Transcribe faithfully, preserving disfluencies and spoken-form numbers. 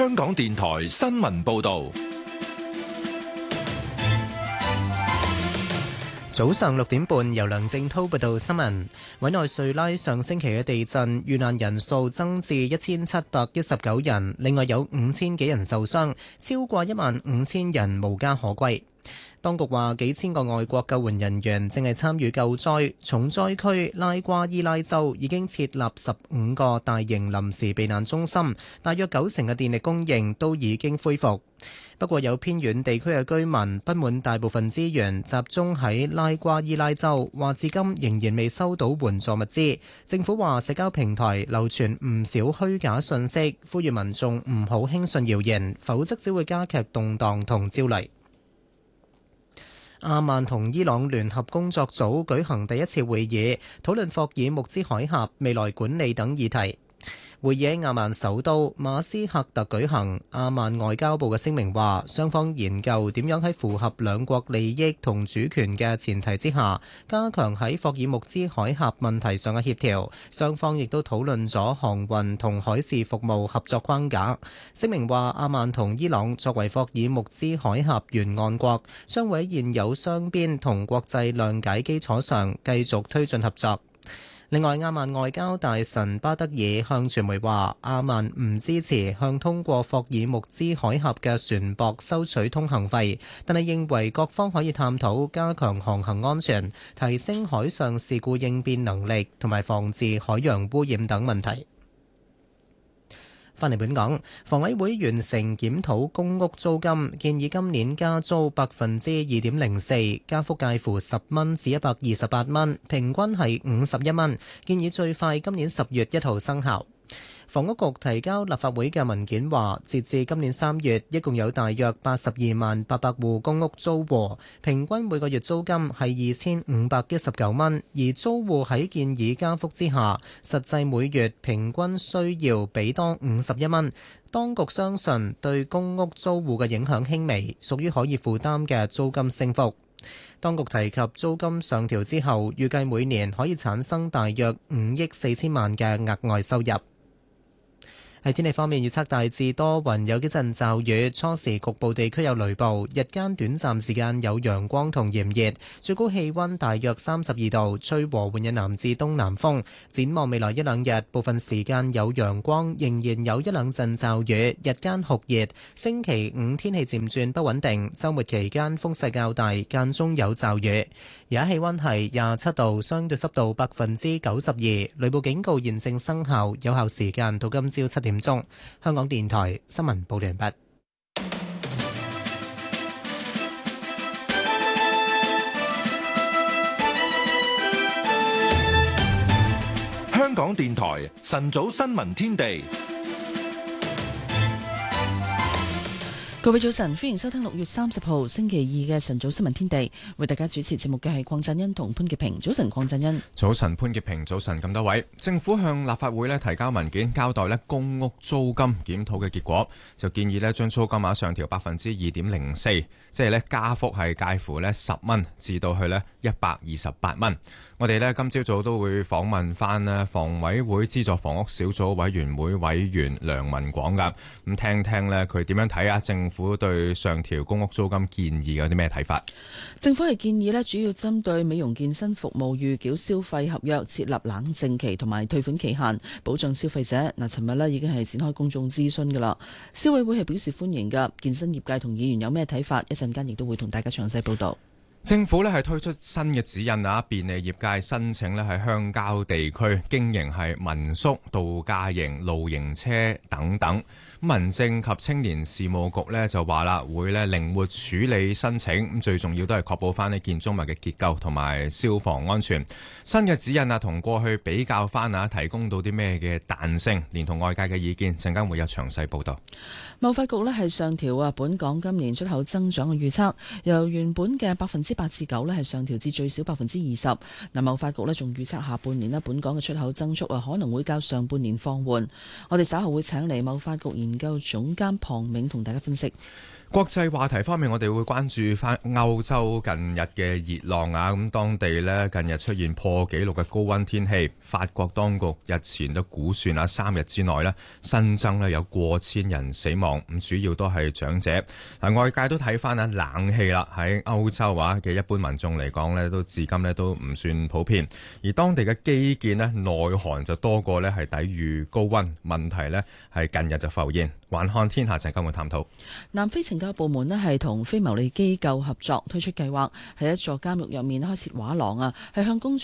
香港電台新聞報道。 早上六點半，由梁正滔報道新聞。委內瑞拉上星期嘅地震遇難人數增至一千七百一十九人，另外有五千幾人受傷，超過一萬五千人無家可歸。當局話，幾千個外國救援人員正係參與救災。重災區拉瓜伊拉州已經設立十五個大型臨時避難中心，大約九成嘅電力供應都已經恢復。不過有偏遠地區嘅居民不滿大部分資源集中喺拉瓜伊拉州，話至今仍然未收到援助物資。政府話社交平台流傳唔少虛假信息，呼籲民眾唔好輕信謠言，否則只會加劇動盪同焦慮。阿曼同伊朗聯合工作組舉行第一次會議，討論霍爾木茲海峽未來管理等議題。會議喺阿曼首都馬斯喀特舉行。阿曼外交部嘅聲明話，雙方研究點樣喺符合兩國利益同主權嘅前提之下，加強喺霍爾木茲海峽問題上嘅協調。雙方亦都討論咗航運同海事服務合作框架。聲明話，阿曼同伊朗作為霍爾木茲海峽沿岸國，將會喺現有雙邊同國際諒解基礎上繼續推進合作。另外，阿曼外交大臣巴德爾向傳媒話，阿曼唔支持向通過霍爾木茲海峽嘅船舶收取通行費，但係認為各方可以探討加強航行安全、提升海上事故應變能力同埋防治海洋污染等問題。翻嚟本港，房委會完成檢討公屋租金，建議今年加租百分之二點零四，加幅介乎十蚊至一百二十八蚊，平均係五十一蚊。建議最快今年十月一號生效。房屋局提交立法會嘅文件話，截至今年三月，一共有大約八十二萬八百戶公屋租戶，平均每個月租金係二千五百一十九蚊，而租戶喺建議加幅之下，實際每月平均需要俾多五十一蚊。當局相信對公屋租戶嘅影響輕微，屬於可以負擔嘅租金升幅。當局提及租金上調之後，預計每年可以產生大約五億四千萬嘅額外收入。喺天氣方面，預測大致多雲，有幾陣驟雨，初時局部地區有雷暴，日間短暫時間有陽光同炎熱，最高氣溫大約三十二度，吹和緩嘅南至東南風。展望未來一兩日，部分時間有陽光，仍然有一兩陣驟雨，日間酷熱。星期五天氣漸轉不穩定，週末期間風勢較大，間中有驟雨。而家氣溫係廿七度，相對濕度百分之九十二，雷暴警告現正生效，有效時間到今朝七點鐘。香港電台新聞報道完畢。 香港電台晨早新聞天地。 各位早晨，歡迎收聽六月三十號星期二嘅晨早新聞天地。為大家主持節目嘅係鄺振恩同潘潔平。早晨，鄺振恩。 早晨，潘潔平。早晨，咁多位。政府向立法會咧提交文件，交代咧公屋租金檢討嘅結果，就建議咧將租金額上調百分之二點零四，即係咧加幅係介乎咧十蚊至到去咧一百二十八蚊。我哋咧今朝早都會訪問翻咧房委會資助房屋小組委員會委員梁文廣噶，咁聽聽咧佢點樣睇啊？政府對上調公屋租金建議有啲咩睇法？ 政府係建議咧，主要針對美容健身服務預繳消費合約設立冷靜期同埋退款期限，保障消費者。嗱，尋日咧已經係展開公眾諮詢噶啦，消委會係表示歡迎噶。健身業界同議員有咩睇法？一陣間亦都會同大家詳細報道。 政府咧係推出新嘅指引啊，便利業界申請咧喺鄉郊地區經營係民宿、度假營、露營車等等。民政及青年事務局咧就話啦，會咧靈活處理申請，咁最重要都係確保翻呢建築物嘅結構同埋消防安全。新嘅指引啊，同過去比較翻啊，提供到啲咩嘅彈性，連同外界嘅意見，陣間會有詳細報導。 貿發局咧係上調啊，本港今年出口增長嘅預測，由原本嘅百分之八至九咧係上調至最少百分之二十。嗱，貿發局咧仲預測下半年咧本港嘅出口增速啊可能會較上半年放緩。我哋稍後會請嚟貿發局研究總監龐銘同大家分析。 國際話題方面，我哋會關注翻歐洲近日嘅熱浪啊，咁當地呢，近日出現破紀錄嘅高溫天氣，法國當局日前都估算啊，三日之內呢，新增呢有過千人死亡，咁主要都係長者。嗱，外界都睇翻啊，冷氣啦喺歐洲話嘅一般民眾嚟講呢，都至今呢都唔算普遍，而當地嘅基建呢，內寒就多過呢係抵禦高溫問題呢，係近日就浮現。環看天下就今日探討。 南非懲教部門呢係同非牟利機構合作推出計劃，喺一座監獄入面開設畫廊啊，係向公眾